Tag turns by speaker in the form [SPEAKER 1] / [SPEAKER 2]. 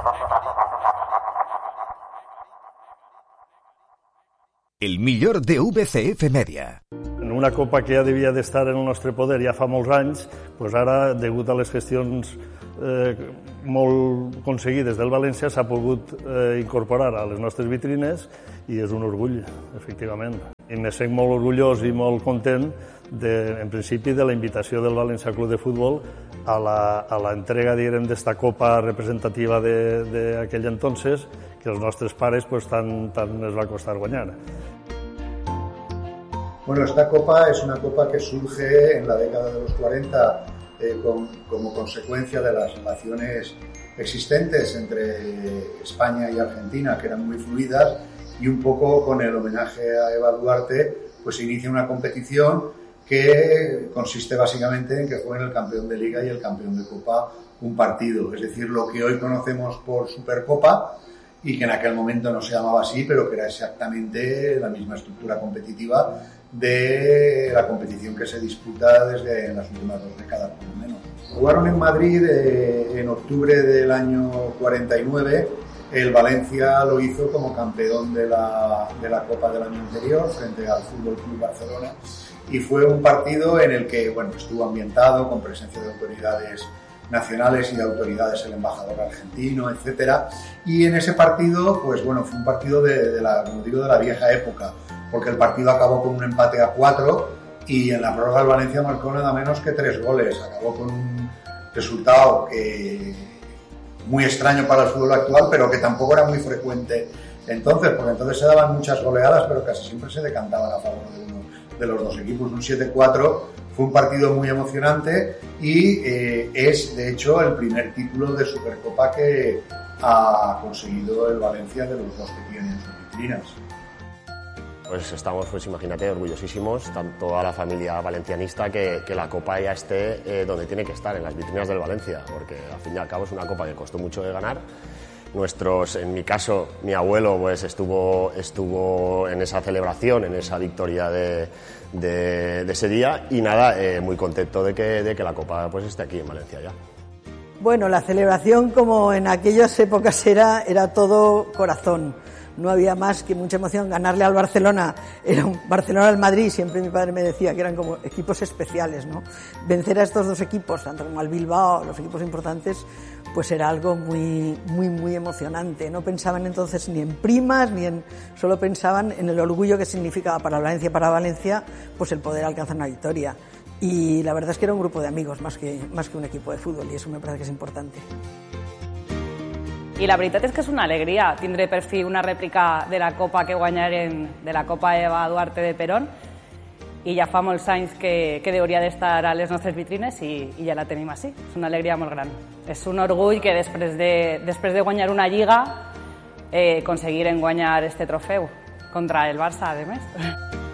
[SPEAKER 1] El millor de VCF Media.
[SPEAKER 2] En una copa que ja devia d'estar en el nostre poder ja fa molts anys, doncs ara, degut a les gestions molt aconseguides del València, s'ha pogut incorporar a les nostres vitrines i és un orgull, efectivament. I me sent molt orgullós i molt content, en principi, de la invitació del València Club de Futbol a la entrega, diguem, d'esta copa representativa d'aquell entonces, que els nostres pares tant es va costar guanyar.
[SPEAKER 3] Bueno, esta copa es una copa que surge en la década de los 40 como consecuencia de las relaciones existentes entre España y Argentina, que eran muy fluidas, y un poco con el homenaje a Eva Duarte, pues se inicia una competición que consiste básicamente en que jueguen el campeón de Liga y el campeón de Copa un partido, es decir, lo que hoy conocemos por Supercopa, y que en aquel momento no se llamaba así, pero que era exactamente la misma estructura competitiva de la competición que se disputa desde las últimas 2 décadas, por lo menos. Jugaron en Madrid en octubre del año 49, el Valencia lo hizo como campeón de la Copa del año anterior frente al Fútbol Club Barcelona, y fue un partido en el que estuvo ambientado con presencia de autoridades nacionales y de autoridades, el embajador argentino, etcétera, y en ese partido, fue un partido de la vieja época, porque el partido acabó con un empate a 4 y en la prórroga el Valencia marcó nada menos que 3 goles, acabó con un resultado muy extraño para el fútbol actual, pero que tampoco era muy frecuente entonces, porque entonces se daban muchas goleadas, pero casi siempre se decantaban a favor de uno de los dos equipos, un 7-4. Fue un partido muy emocionante y es, de hecho, el primer título de Supercopa que ha conseguido el Valencia de los dos que tiene en sus vitrinas.
[SPEAKER 4] Pues estamos, imagínate, orgullosísimos, tanto a la familia valencianista, que la Copa ya esté donde tiene que estar, en las vitrinas del Valencia, porque al fin y al cabo es una Copa que costó mucho de ganar. En mi caso, mi abuelo estuvo en esa celebración, en esa victoria de ese día, y nada, muy contento de que la Copa esté aquí en Valencia ya.
[SPEAKER 5] Bueno, la celebración, como en aquellas épocas era todo corazón. No había más que mucha emoción. Ganarle al Barcelona, era un Barcelona al Madrid, siempre mi padre me decía que eran como equipos especiales, ¿no? Vencer a estos dos equipos, tanto como al Bilbao, los equipos importantes, pues era algo muy, muy, muy emocionante. No pensaban entonces ni en primas, solo pensaban en el orgullo que significaba para Valencia, pues el poder alcanzar una victoria. Y la verdad es que era un grupo de amigos más que un equipo de fútbol, y eso me parece que es importante.
[SPEAKER 6] I la veritat és que és una alegria tindre per fi una rèplica de la Copa que guanyaren, de la Copa Eva Duarte de Perón, i ja fa molts anys que hauria d'estar a les nostres vitrines i ja la tenim així. És una alegria molt gran. És un orgull que després de guanyar una lliga aconseguiren guanyar este trofeu contra el Barça, a més.